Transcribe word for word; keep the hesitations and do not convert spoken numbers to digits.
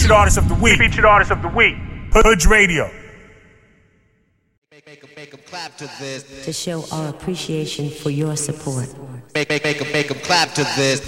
Featured artist of the week. Featured artist of the week. Hood Radio. Make, make, 'em, make 'em clap to this. To show our appreciation for your support. Make, make, make 'em, make 'em clap to this.